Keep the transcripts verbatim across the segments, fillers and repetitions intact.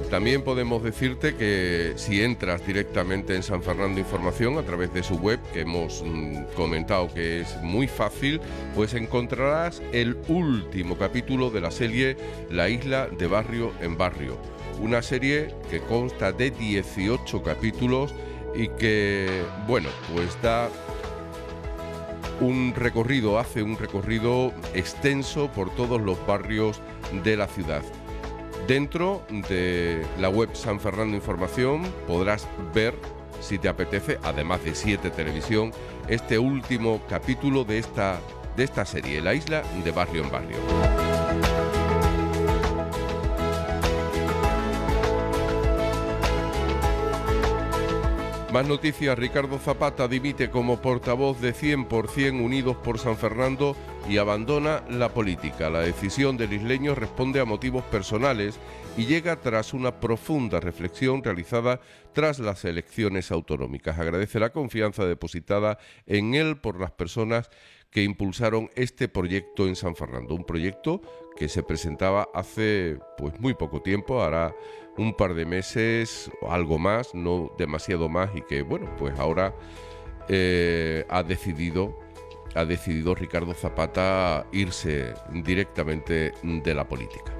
También podemos decirte que si entras directamente en San Fernando Información a través de su web, que hemos mm, comentado que es muy fácil, pues encontrarás el último capítulo de la serie La Isla de Barrio en Barrio. Una serie que consta de dieciocho capítulos y que, bueno, pues da un recorrido, hace un recorrido extenso por todos los barrios de la ciudad. Dentro de la web San Fernando Información podrás ver, si te apetece, además de siete Televisión, este último capítulo de esta, de esta serie, La Isla de Barrio en Barrio. Más noticias. Ricardo Zapata dimite como portavoz de cien por ciento Unidos por San Fernando y abandona la política. La decisión del isleño responde a motivos personales y llega tras una profunda reflexión realizada tras las elecciones autonómicas. Agradece la confianza depositada en él por las personas que impulsaron este proyecto en San Fernando. Un proyecto que se presentaba hace pues muy poco tiempo, hará un par de meses o algo más, no demasiado más, y que bueno, pues ahora eh, ha decidido ha decidido Ricardo Zapata irse directamente de la política.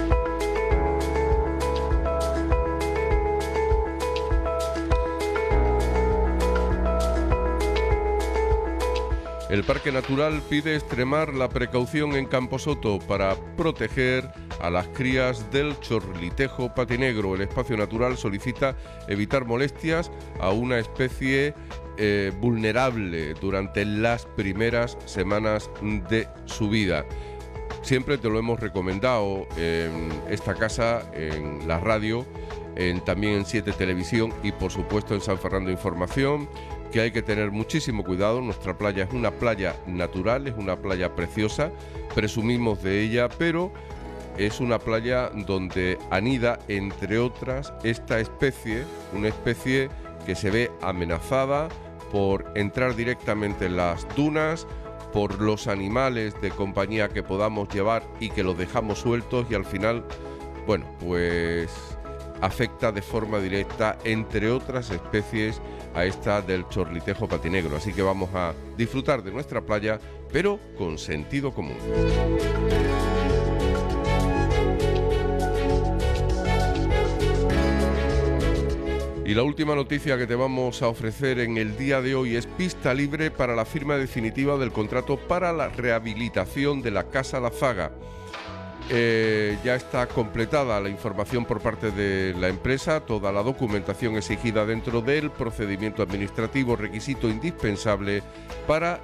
El Parque Natural pide extremar la precaución en Camposoto para proteger a las crías del chorlitejo patinegro. El espacio natural solicita evitar molestias a una especie eh, vulnerable durante las primeras semanas de su vida. Siempre te lo hemos recomendado en esta casa, en la radio, en, también en siete Televisión y por supuesto en San Fernando Información, que hay que tener muchísimo cuidado. Nuestra playa es una playa natural, es una playa preciosa, presumimos de ella, pero es una playa donde anida, entre otras, esta especie, una especie que se ve amenazada por entrar directamente en las dunas, por los animales de compañía que podamos llevar y que los dejamos sueltos y al final, bueno, pues afecta de forma directa, entre otras especies, a esta del chorlitejo patinegro. Así que vamos a disfrutar de nuestra playa, pero con sentido común. Y la última noticia que te vamos a ofrecer en el día de hoy es pista libre para la firma definitiva del contrato para la rehabilitación de la Casa La Zaga. Eh, ya está completada la información por parte de la empresa, toda la documentación exigida dentro del procedimiento administrativo, requisito indispensable para